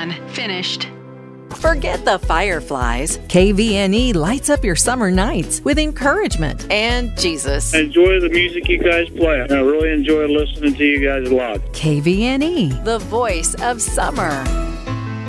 Done. Finished. Forget the fireflies. KVNE lights up your summer nights with encouragement and Jesus. I enjoy the music you guys play. I really enjoy listening to you guys a lot. KVNE, the voice of summer.